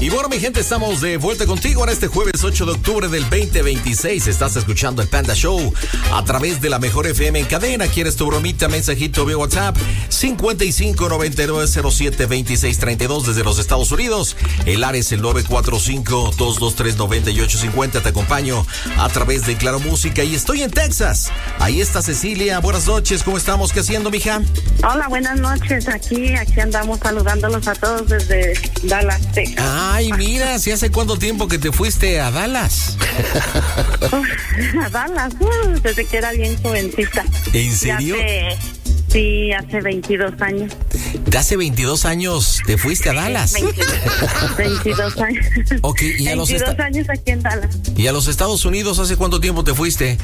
Y bueno, mi gente, estamos de vuelta contigo ahora este jueves 8 de octubre del 2026. Estás escuchando el Panda Show a través de la Mejor FM en cadena. ¿Quieres tu bromita, mensajito vía WhatsApp? 5599072632 desde los Estados Unidos. El área es el 945-223-9850. Te acompaño a través de Claro Música y estoy en Texas. Ahí está Cecilia. Buenas noches. ¿Cómo estamos? ¿Qué haciendo, mija? Hola, buenas noches. Aquí andamos saludándolos a todos desde Dallas, Texas. Ay, mira, ¿sí hace cuánto tiempo que te fuiste a Dallas? A Dallas, desde que era bien jovencita. ¿En serio? Sí, hace 22 años. ¿De hace 22 años te fuiste a Dallas? 22 años. Ok, y 22 años aquí en Dallas. ¿Y a los Estados Unidos hace cuánto tiempo te fuiste?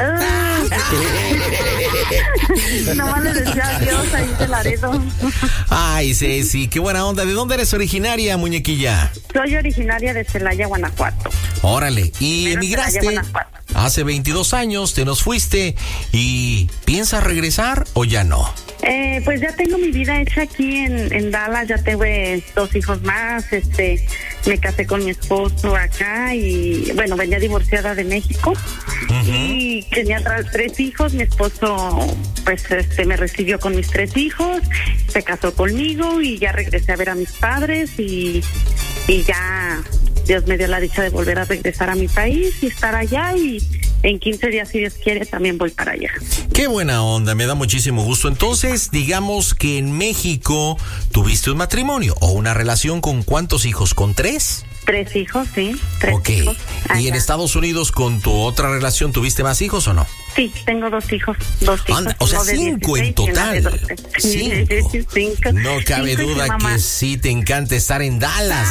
Nomás le decía adiós ahí de Laredo. Ay, Ceci, qué buena onda. ¿De dónde eres originaria, muñequilla? Soy originaria de Celaya, Guanajuato. Órale, y emigraste hace 22 años, te nos fuiste, ¿y piensas regresar o ya no? Pues ya tengo mi vida hecha aquí en Dallas, ya tuve 2 hijos más, me casé con mi esposo acá y bueno, venía divorciada de México. Y tenía 3 hijos, mi esposo pues me recibió con mis 3 hijos, se casó conmigo y ya regresé a ver a mis padres y ya Dios me dio la dicha de volver a regresar a mi país y estar allá y en 15 días, si Dios quiere, también voy para allá. Qué buena onda, me da muchísimo gusto. Entonces, digamos que en México tuviste un matrimonio o una relación con ¿cuántos hijos? ¿Con 3? 3 hijos, sí. 3 okay. hijos. ¿Y en Estados Unidos con tu otra relación tuviste más hijos o no? Sí, tengo 2 hijos. 2 hijos. Anda, o sea, 5 en total. 5. No cabe duda que sí te encanta estar en Dallas,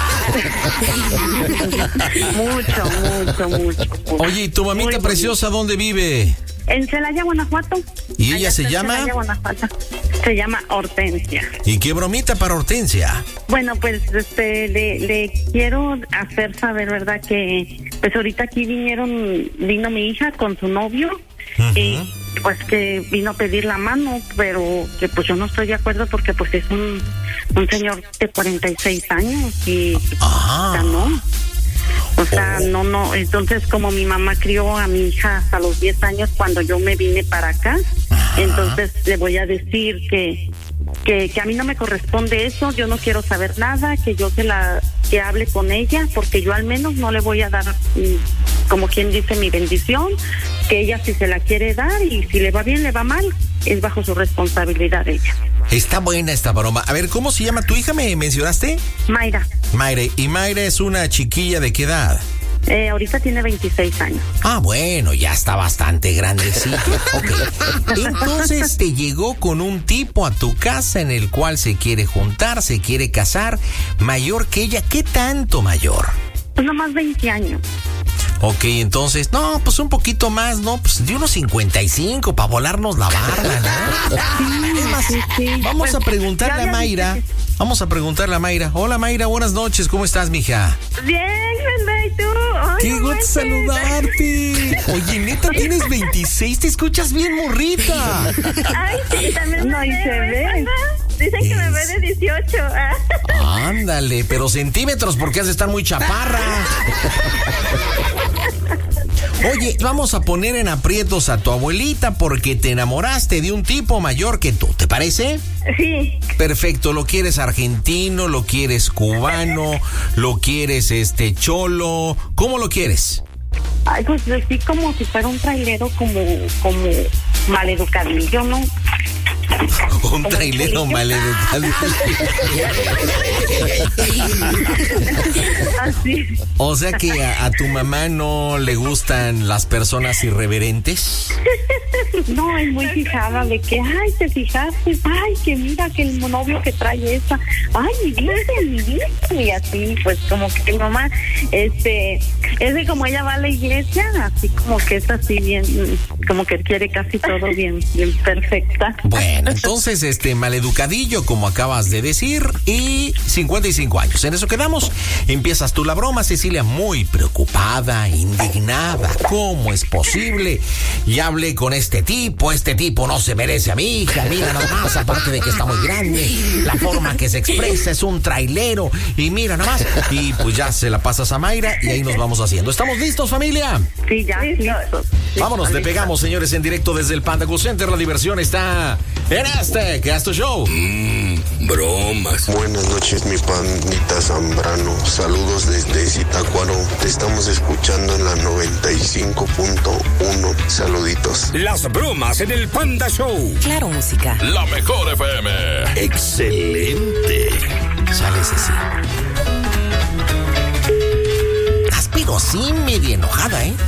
Mucho. Oye, ¿y tu mamita preciosa dónde vive? En Celaya, Guanajuato. ¿Y ella se llama? Celaya, Guanajuato. Se llama Hortensia. ¿Y qué bromita para Hortensia? Bueno, pues le quiero hacer saber, ¿verdad? Que pues ahorita aquí vino mi hija con su novio y pues que vino a pedir la mano, pero que pues yo no estoy de acuerdo porque pues es un señor de 46 años y no. O sea, no, entonces como mi mamá crió a mi hija hasta los 10 años cuando yo me vine para acá, entonces le voy a decir que a mí no me corresponde eso, yo no quiero saber nada, que hable con ella, porque yo al menos no le voy a dar, como quien dice, mi bendición, que ella si se la quiere dar y si le va bien, le va mal, es bajo su responsabilidad ella. Está buena esta broma. A ver, ¿cómo se llama tu hija? ¿Me mencionaste? Mayra. ¿Y Mayra es una chiquilla de qué edad? Ahorita tiene 26 años. Ah, bueno, ya está bastante grandecita. Okay. Entonces te llegó con un tipo a tu casa en el cual se quiere juntar, se quiere casar, mayor que ella. ¿Qué tanto mayor? Pues nomás 20 años. Ok, entonces, no, pues un poquito más, ¿no? Pues de unos 55 para volarnos la barba, ¿no? Sí. Vamos a preguntarle a Mayra. Hola, Mayra, buenas noches. ¿Cómo estás, mija? Bien, ¿y tú? Ay, ¡Qué gusto saludarte! Oye, neta, tienes 26, te escuchas bien morrita. Ay, sí, también no, y se ve. Dicen que me ve de 18. Ándale, pero centímetros porque has de estar muy chaparra. Oye, vamos a poner en aprietos a tu abuelita porque te enamoraste de un tipo mayor que tú, ¿te parece? Sí. Perfecto, ¿lo quieres argentino, lo quieres cubano, lo quieres cholo? ¿Cómo lo quieres? Ay, pues sí, como si fuera un trailero como maleducadillo, ¿no? Un trailero maleducado. Así. O sea que a tu mamá no le gustan las personas irreverentes. No, es muy fijada de que, ay, te fijaste, ay, que mira que el novio que trae esa, ay, mi vida, y así, pues como que mi mamá, es de como ella va a la iglesia, así como que es así bien, como que quiere casi todo bien perfecta. Bueno, entonces, maleducadillo, como acabas de decir, y 55 años. En eso quedamos. Empiezas tú la broma, Cecilia, muy preocupada, indignada. ¿Cómo es posible? Ya hablé con este tipo. este tipo no se merece a mi hija, mira nomás, aparte de que está muy grande, la forma que se expresa es un trailero, y mira nomás, y pues ya se la pasas a Mayra y ahí nos vamos haciendo. ¿Estamos listos, familia? Sí, ya, listos. Vámonos, le pegamos, señores, en directo desde el Panda Go Center. La diversión está en este Casto Show. Bromas. Buenas noches, mi pandita Zambrano. Saludos desde Zitácuaro. Te estamos escuchando en la 95.1. Saluditos. Las bromas en el Panda Show. Claro, música. La mejor FM. Excelente. Sale ese sí. Estás pero sí medio enojada, ¿eh?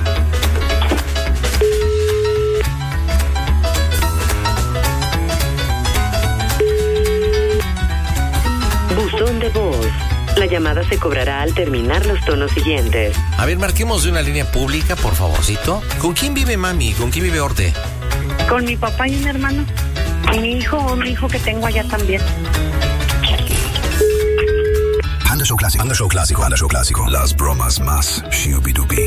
Buzón de voz. La llamada se cobrará al terminar los tonos siguientes. A ver, marquemos de una línea pública, por favorcito. ¿Con quién vive mami? ¿Con quién vive Orte? Con mi papá y un hermano. Y mi hijo que tengo allá también. Panda Show Clásico. Panda Show Clásico. Panda Show Clásico. Las bromas más shubidubi.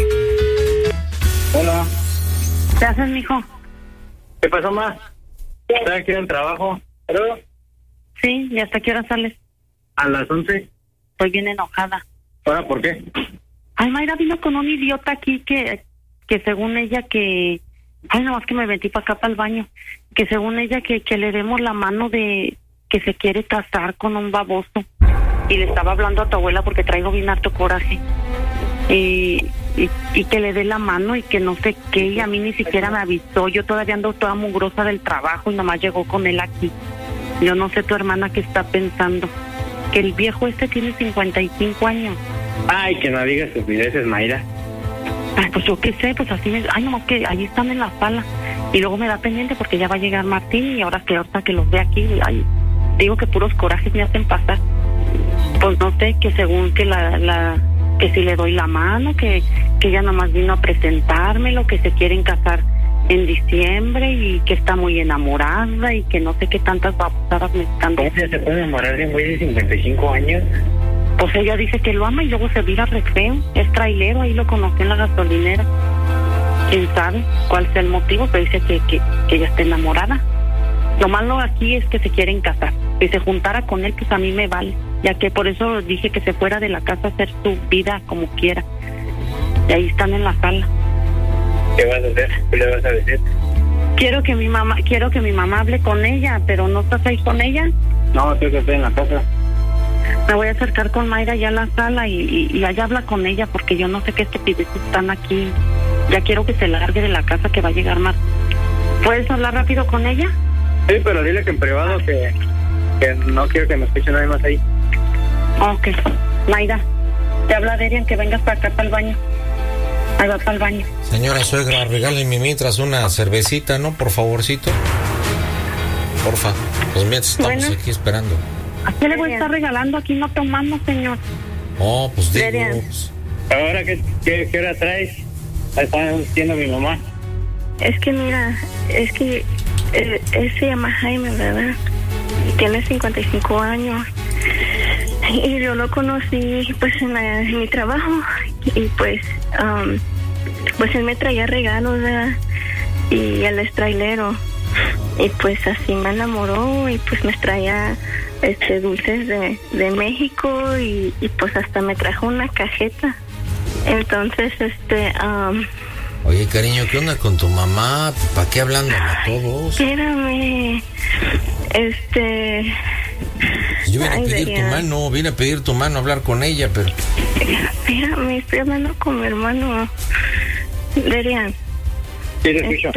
Hola. ¿Qué haces, mijo? ¿Qué pasó, ma? ¿Estás aquí en el trabajo? ¿Pero? Sí, ¿y hasta qué hora sales? A las 11. Estoy bien enojada. ¿Ahora por qué? Ay, Mayra vino con un idiota aquí que según ella que... Ay, nomás que me metí para acá para el baño. Que según ella que le demos la mano de que se quiere casar con un baboso. Y le estaba hablando a tu abuela porque traigo bien harto coraje. Y que le dé la mano y que no sé qué. Y a mí ni siquiera me avisó. Yo todavía ando toda mugrosa del trabajo y nomás llegó con él aquí. Yo no sé tu hermana qué está pensando. Que el viejo tiene 55 años. Ay, que no digas estupideces, Mayra. Ay, pues yo qué sé, pues así me... Ay, nomás que ahí están en la sala. Y luego me da pendiente porque ya va a llegar Martín y ahora que los ve aquí, ay, digo que puros corajes me hacen pasar. Pues no sé, que según que que si le doy la mano, que ella nomás vino a presentármelo, que se quieren casar en diciembre y que está muy enamorada y que no sé qué tantas babosadas me están ¿Cómo se puede enamorar de un güey de 55 años? Pues ella dice que lo ama y luego se vira re feo. Es trailero, ahí lo conocí en la gasolinera. ¿Quién sabe cuál sea el motivo? Pero dice que ella está enamorada. Lo malo aquí es que se quieren casar. Si se juntara con él, pues a mí me vale. Ya que por eso dije que se fuera de la casa a hacer su vida como quiera. Y ahí están en la sala. ¿Qué vas a hacer? ¿Qué le vas a decir? Quiero que mi mamá hable con ella, pero ¿no estás ahí con ella? No, estoy en la casa. Me voy a acercar con Mayra ya a la sala y allá habla con ella porque yo no sé qué estupideces están aquí. Ya quiero que se largue de la casa que va a llegar más. ¿Puedes hablar rápido con ella? Sí, pero dile que en privado que no quiero que me escuche nadie más ahí. Ok. Mayra, te habla Derian que vengas para acá para el baño. Ahí va para el baño. Señora suegra, regáleme mientras una cervecita, ¿no? Por favorcito. Porfa. Pues mientras estamos aquí esperando. ¿A qué le voy a estar regalando? Aquí no tomamos, señor. Oh, pues digo. Derian. ¿Ahora qué hora traes? Está diciendo mi mamá. Es que mira, él se llama Jaime, ¿verdad? Y tiene 55 años. Y yo lo conocí pues en mi trabajo. Y pues él me traía regalos, ¿verdad? Y él es trailero. Y pues así me enamoró y pues me traía dulces de México y pues hasta me trajo una cajeta. Entonces, Oye, cariño, ¿qué onda con tu mamá? ¿Para qué hablando a todos? Espérame. Yo vine a pedir tu mano, a hablar con ella, pero... Espérame, estoy hablando con mi hermano. Derian. Sí, te escucho.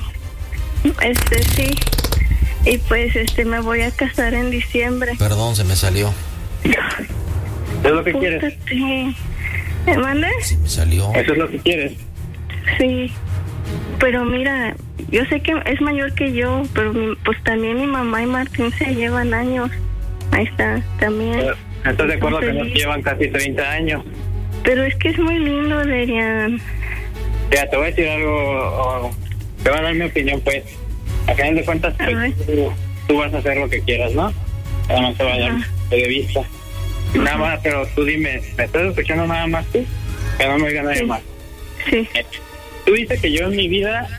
Sí. Y pues, me voy a casar en diciembre. Perdón, se me salió. ¿Es lo que quieres? Sí. ¿Me mandas? Se me salió. ¿Eso es lo que quieres? Sí. Pero mira, yo sé que es mayor que yo, pero pues también mi mamá y Martín se llevan años. Ahí está, también. ¿Estás de acuerdo que nos llevan casi 30 años? Pero es que es muy lindo, Derian. Ya, te voy a decir algo, te voy a dar mi opinión, pues. A final de cuentas, pues, tú vas a hacer lo que quieras, ¿no? No se vaya de vista. Nada más, pero tú dime, ¿me estás escuchando nada más tú? Que no me oiga nadie más. Sí. Tú dices que yo en mi vida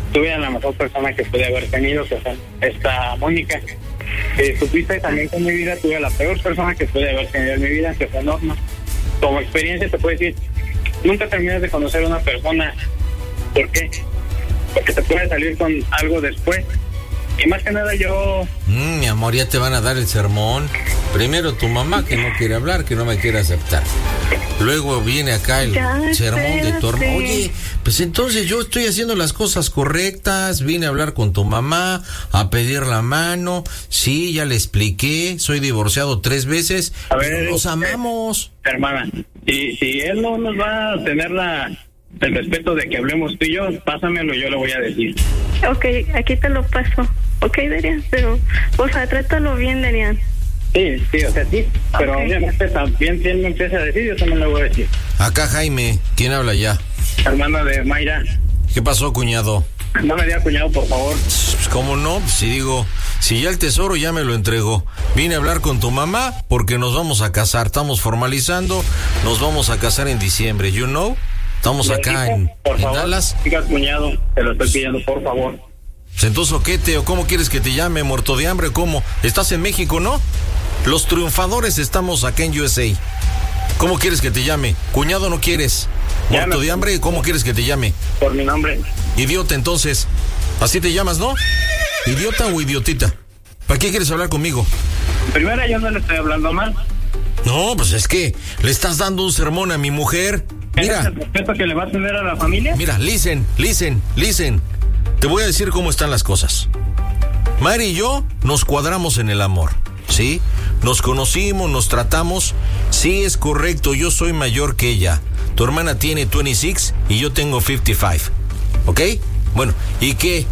tuve a la mejor persona que pude haber tenido, que fue esta Mónica. Supiste también que en mi vida tuve a la peor persona que pude haber tenido en mi vida, que fue Norma. Como experiencia te puedo decir, nunca terminas de conocer a una persona. ¿Por qué? Porque te puede salir con algo después. Y más que nada yo... Mi amor, ya te van a dar el sermón. Primero tu mamá, que no quiere hablar, que no me quiere aceptar. Luego viene acá el sermón de tu hermano. Oye, pues entonces yo estoy haciendo las cosas correctas. Vine a hablar con tu mamá, a pedir la mano. Sí, ya le expliqué. Soy divorciado 3 veces. A ver, nos amamos. Hermana, si él no nos va a tener el respeto de que hablemos tú y yo, pásamelo, yo lo voy a decir. Ok, aquí te lo paso. Ok, Darian, pero, o sea, trátalo bien, Darian. Sí, o sea, sí, pero Okay. Obviamente también si él me empieza a decir, yo también le voy a decir. Acá Jaime, ¿quién habla ya? Hermana de Mayra, ¿Qué pasó, cuñado? no me diga cuñado, por favor. Pues, ¿cómo no? Pues, si ya el tesoro ya me lo entregó. Vine a hablar con tu mamá porque nos vamos a casar. Estamos formalizando, nos vamos a casar en diciembre, you know? Estamos acá en Dallas. Diga cuñado, te lo estoy pidiendo, por favor. Pues entonces, ¿qué, Teo? ¿Cómo quieres que te llame? ¿Muerto de hambre? ¿Cómo? ¿Estás en México, no? Los triunfadores estamos acá en USA. ¿Cómo quieres que te llame? ¿Cuñado no quieres? ¿Muerto de hambre? ¿Cómo quieres que te llame? Por mi nombre. Idiota, entonces. Así te llamas, ¿no? ¿Idiota o idiotita? ¿Para qué quieres hablar conmigo? Primero, yo no le estoy hablando mal. No, pues es que le estás dando un sermón a mi mujer. ¿Es Mira, el respeto que le va a tener a la familia? mira, listen. Te voy a decir cómo están las cosas. Mari y yo nos cuadramos en el amor, ¿sí? Nos conocimos, nos tratamos. Sí, es correcto, yo soy mayor que ella. Tu hermana tiene 26 y yo tengo 55, ¿ok? Bueno, ¿y qué?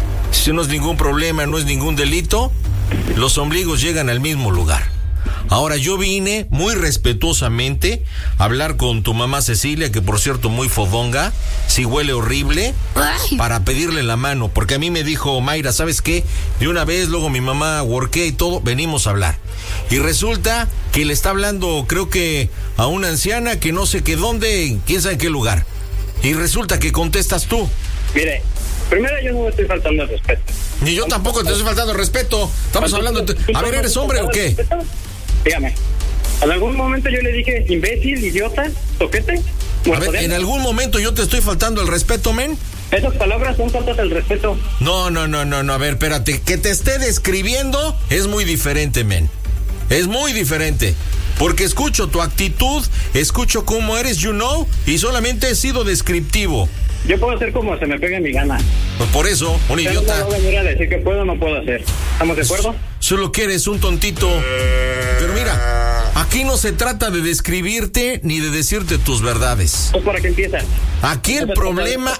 Si no es ningún problema, no es ningún delito, los ombligos llegan al mismo lugar. Ahora, yo vine muy respetuosamente a hablar con tu mamá Cecilia, que por cierto muy fodonga, sí huele horrible, para pedirle la mano, porque a mí me dijo Mayra, ¿sabes qué? De una vez, luego mi mamá worké y todo, venimos a hablar. Y resulta que le está hablando, creo que a una anciana que no sé qué dónde, quién sabe en qué lugar. Y resulta que contestas tú. Mire, primero yo no me estoy faltando el respeto. Ni yo tampoco te estoy faltando el respeto. Estamos hablando... A ver, ¿eres hombre o qué? Dígame, ¿en algún momento yo le dije imbécil, idiota, toquete? A ver, ¿en algún momento yo te estoy faltando el respeto, men? Esas palabras son faltas del respeto. No, a ver, espérate. Que te esté describiendo es muy diferente, men. Es muy diferente. Porque escucho tu actitud, escucho cómo eres, you know, y solamente he sido descriptivo. Yo puedo hacer como se me pegue mi gana. Pues por eso, un Usted idiota. no me va a venir a decir que puedo o no puedo hacer. ¿Estamos de acuerdo? Solo que eres un tontito. Pero mira, aquí no se trata de describirte ni de decirte tus verdades. Pues para que empieza. Aquí el problema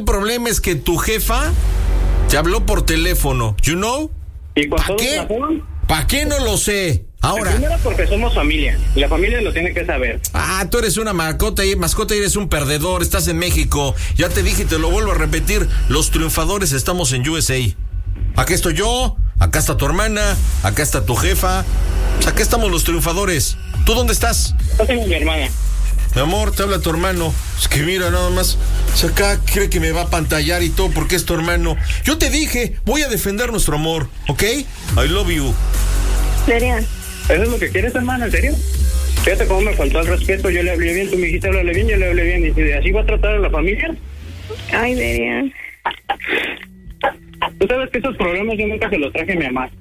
es que tu jefa te habló por teléfono, you know? ¿Y con ¿Para todo qué? razón? ¿Para qué? No lo sé. Ahora. Primero porque somos familia. Y la familia lo tiene que saber. Tú eres una mascota y eres un perdedor, estás en México. Ya te dije y te lo vuelvo a repetir, los triunfadores estamos en USA. Acá estoy yo, acá está tu hermana, acá está tu jefa. Acá estamos los triunfadores. ¿Tú dónde estás? Yo tengo mi hermana. Mi amor, te habla tu hermano. Es que mira, nada más, acá cree que me va a pantallar y todo porque es tu hermano. Yo te dije, voy a defender nuestro amor, ¿ok? I love you. Darian. ¿Eso es lo que quieres, hermana? ¿En serio? Fíjate cómo me faltó el respeto. Yo le hablé bien, tú me dijiste háblale bien, yo le hablé bien. ¿Y si así va a tratar a la familia? Ay, Darian. Tú sabes que esos problemas yo nunca se los traje a mi mamá.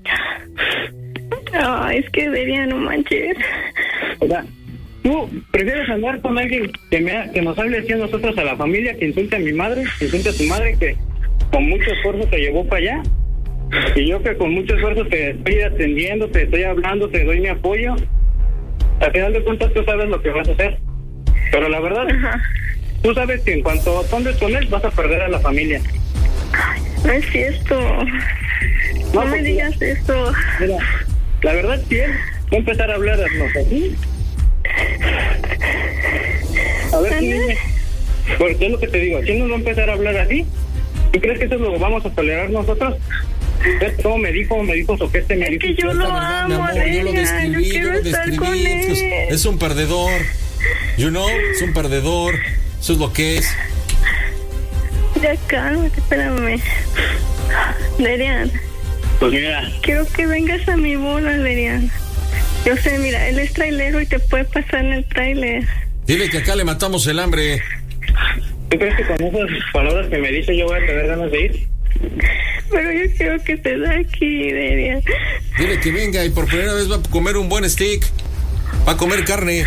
Ay, es que Darian, no manches. O sea, tú prefieres andar con alguien que nos hable así a nosotros, a la familia, que insulte a mi madre, que insulte a tu madre, que con mucho esfuerzo te llevó para allá. Y yo que con mucho esfuerzo te estoy atendiendo, te estoy hablando, te doy mi apoyo. Al final de cuentas tú sabes lo que vas a hacer. Pero la verdad, tú sabes que en cuanto andes con él vas a perder a la familia. No es cierto. No me digas esto. Mira, la verdad, si él va a empezar a hablarnos así. A ver, si dime, porque es lo que te digo, si él nos va a empezar a hablar así, ¿tú crees que eso lo vamos a tolerar nosotros? ¿Ves cómo me dijo Soquete? Me Es dijo que yo lo amo, Darian. Yo quiero estar con él. Es un perdedor, you know, es un perdedor. Eso es lo que es. Ya cálmate, espérame. Derian. Pues mira. Quiero que vengas a mi boda, Derian. Yo sé, mira, él es trailero y te puede pasar en el trailer. Dile que acá le matamos el hambre. ¿Tú crees que con esas palabras que me dice yo voy a tener ganas de ir? Pero yo quiero que te dé aquí, Derian. Dile que venga y por primera vez va a comer un buen steak. Va a comer carne.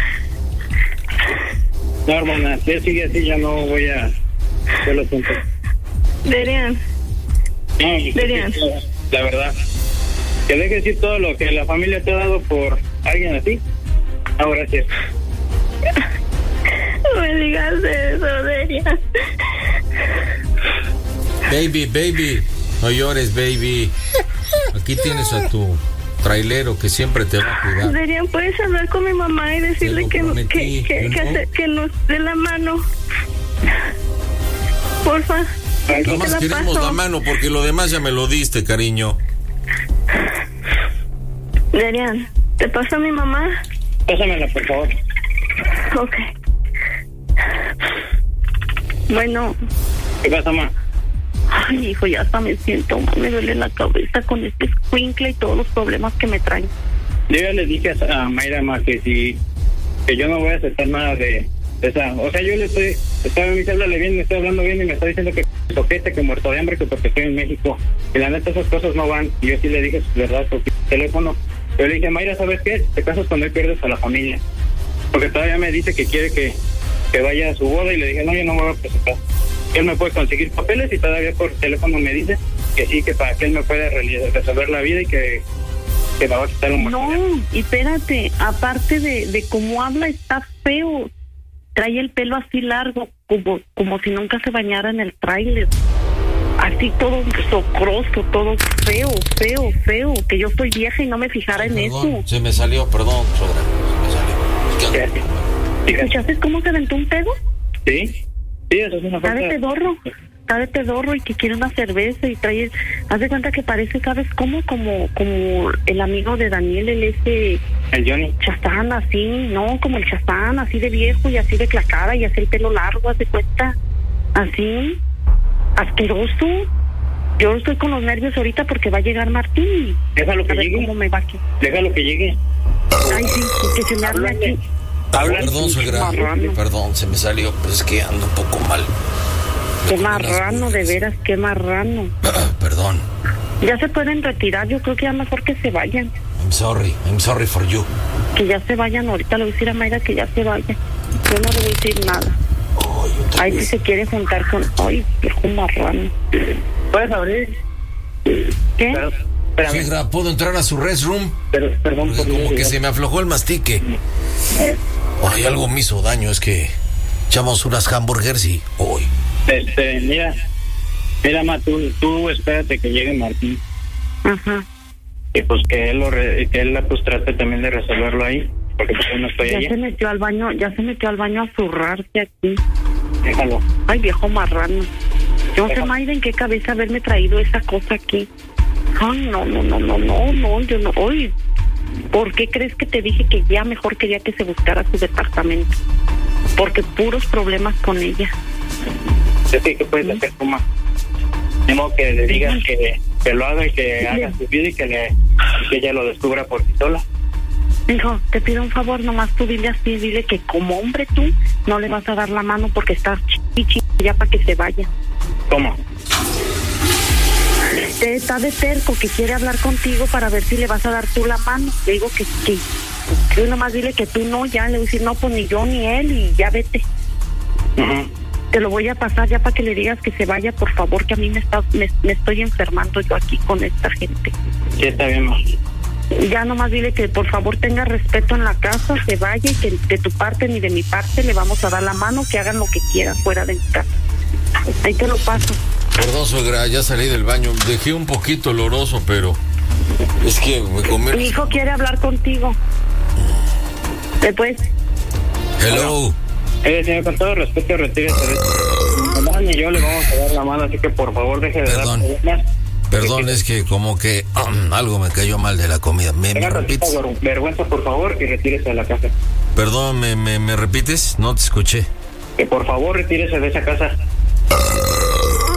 No, hermana, si sigue así ya no voy a hacer los puntos. Derian. No, Derian. La verdad. Que dejes decir todo lo que la familia te ha dado por alguien así. No, gracias. No me digas eso, Derian. Baby, no llores, baby. Aquí tienes a tu trailero que siempre te va a cuidar. Derian, ¿puedes hablar con mi mamá y decirle que nos dé la mano? Porfa. Nada más queremos la mano porque lo demás ya me lo diste, cariño. Derian, ¿te paso a mi mamá? Pásamela, por favor. Ok. Bueno. ¿Qué pasa, ma? Ay, hijo, ya hasta me siento mal, me duele la cabeza con este escuincle y todos los problemas que me traen. Yo ya le dije a Mayra, ma, que yo no voy a aceptar nada de esa. O sea, yo le estaba hablándole bien, me estoy hablando bien y me está diciendo que toquete, que muerto de hambre, que porque estoy en México. Y la neta, esas cosas no van. Y yo sí le dije su verdad por teléfono. Yo le dije, Mayra, ¿sabes qué? Te casas cuando él pierdes a la familia. Porque todavía me dice que quiere que vaya a su boda y le dije, no, yo no me voy a presentar. Él me puede conseguir papeles y todavía por teléfono me dice que sí, que para que él me pueda resolver la vida y que me va a quitar un No, y espérate, aparte de cómo habla, está feo. Trae el pelo así largo, como si nunca se bañara en el tráiler. Así todo socroso, todo feo, que yo soy vieja y no me fijara en eso. Se me salió, perdón, suegra. Se me salió. ¿Escuchaste cómo se aventó un pedo? Sí, eso es una falta. Está de pedorro y que quiere una cerveza y trae, haz de cuenta que parece, ¿sabes cómo? Como el amigo de Daniel, el Johnny. Chazán, así, no, como el Chazán, así de viejo y así de clacada y así el pelo largo, haz de cuenta, así, asqueroso. Yo estoy con los nervios ahorita porque va a llegar Martín. Déjalo que llegue. ¿Cómo me va aquí? Déjalo que llegue. Ay, sí, que se me hable aquí. Perdón, suegra. Perdón, se me salió, pero es que ando un poco mal. Qué marrano, de veras, qué marrano. Perdón. Ya se pueden retirar, yo creo que ya mejor que se vayan. I'm sorry for you. Que ya se vayan, ahorita le voy a decir a Mayra que ya se vaya. Yo no le voy a decir nada. Ay, si se quiere juntar con... Ay, viejo marrano. ¿Puedes abrir? ¿Qué? Suegra, ¿puedo entrar a su restroom? Perdón. Como que se me aflojó el mastique. Ay, algo me hizo daño, es que echamos unas hamburgers y hoy. Mira, ma, tú espérate que llegue Martín. Ajá. Y pues que él pues trate también de resolverlo ahí, porque pues yo no estoy allá. Ya se metió al baño a zurrarse aquí. Déjalo. Ay, viejo marrano. Yo no sé, Mayra, en qué cabeza haberme traído esa cosa aquí. Ay, no, yo no. Oye, ¿por qué crees que te dije que ya mejor quería que se buscara su departamento? Porque puros problemas con ella. Yo sé que puedes hacer, Puma. Tengo que le digas que lo haga y que haga su vida y que ella lo descubra por sí sola. Hijo, te pido un favor, nomás tú dile así, dile que como hombre tú no le vas a dar la mano porque estás chichi ya para que se vaya. ¿Cómo? Está de terco que quiere hablar contigo para ver si le vas a dar tú la mano. Le digo que tú nomás dile que tú no, ya le voy a decir no, pues ni yo ni él y ya vete. Uh-huh. Te lo voy a pasar ya para que le digas que se vaya, por favor, que a mí me estoy enfermando yo aquí con esta gente. Sí, está bien, ma. Ya nomás dile que por favor tenga respeto en la casa, se vaya y que de tu parte ni de mi parte le vamos a dar la mano, que hagan lo que quieran fuera de mi casa. Ahí te lo paso. Perdón, suegra, ya salí del baño. Dejé un poquito oloroso, pero es que me comí. Mi hijo quiere hablar contigo. Después. Hello. Señor, con todo respeto, retírese. Mamá ni yo le vamos a dar la mano, así que por favor deje de dar problemas. Perdón, es que como que algo me cayó mal de la comida. ¿Me repites? Vergüenza, por favor, y retírese de la casa. Perdón, ¿me repites? No te escuché. Que por favor retírese de esa casa.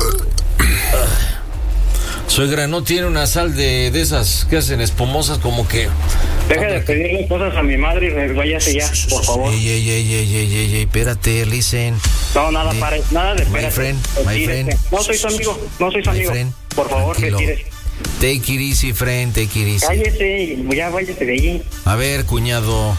Suegra, ¿no tiene una sal de esas que hacen espumosas como que... Deja de pedirle cosas a mi madre y váyase ya, por favor. Ey, espérate, listen. No, nada, nada de espérate. My friend. No soy su amigo, Friend, por favor, retírese. Take it easy, friend, take it easy. Cállese, ya váyase de allí. A ver, cuñado.